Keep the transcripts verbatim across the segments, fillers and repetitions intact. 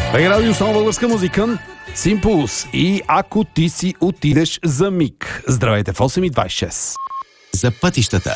Бег радио, само българска музика. Симпулс и Ако ти си отидеш за миг. Здравейте в осем и двайсет и шест. За пътищата.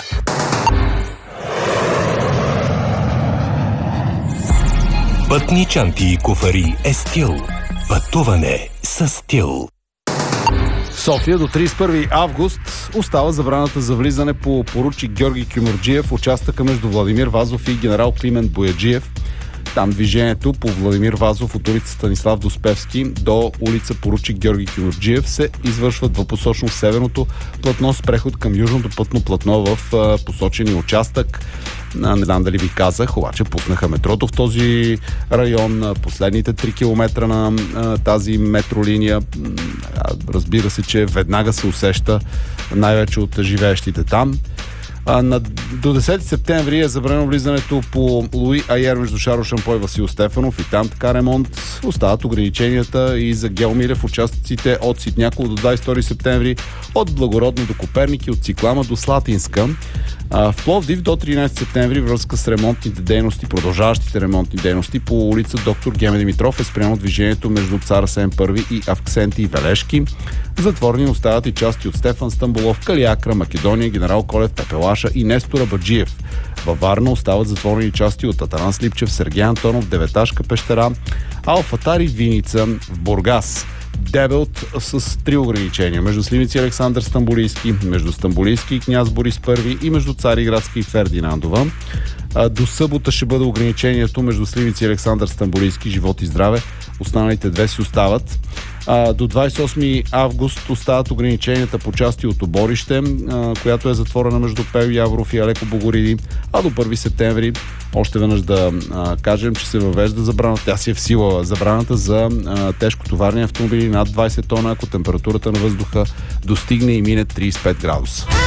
Пътни чанти и куфари е стил. Пътуване с стил. София до трийсет и първи август остава забраната за влизане по поручик Георги Кюмюрджиев, участъка между Владимир Вазов и генерал Климент Бояджиев. Там движението по Владимир Вазов от улица Станислав Доспевски до улица поручик Георги Кюмюрджиев се извършва двупосочно в северното платно с преход към южното пътно платно в а, посочения участък. А, не знам дали ви казах, обаче пуснаха метрото в този район. Последните три километра на а, тази метролиния, а, разбира се, че веднага се усеща най-вече от живеещите там. А, на, до десети септември е забранено влизането по Луи Айер между Шаро Шампой и Васил Стефанов и там така ремонт. Остават ограниченията и за Геомилев в участъците от Ситняково до двайсет и втори септември, от Благородно до Коперник и от Циклама до Слатинска. А, в Пловдив до тринайсети септември връзка с ремонтните дейности, продължаващите ремонтни дейности по улица Доктор Геме Димитров е спрямо движението между Цар Асен първи и Авксенти и Велешки. Затворени остават и части от Стефан Стамболов, Калиакра, Македония, Генерал Колев, Пепелаша и Нестора Баджиев. Във Варна остават затворени части от Атанас Липчев, Сергей Антонов, Деветашка пещера, Алфатари, Виница, в Бургас. Дебелт с три ограничения. Между Сливници и Александър Стамбулийски, между Стамбулийски и Княз Борис първи и между Цариградска и Фердинандова. До събота ще бъде ограничението между Сливници и Александър Стамбулийски, живот и здраве. Останалите две си остават. А, до двайсет и осми август остават ограниченията по части от Оборище, а, която е затворена между Пео Яворов и Алеко Богориди, а до първи септември още веднъж да а, кажем, че се въвежда забрана. Тя си е в сила забраната за а, тежкотоварни автомобили над двайсет тона, ако температурата на въздуха достигне и мине трийсет и пет градуса.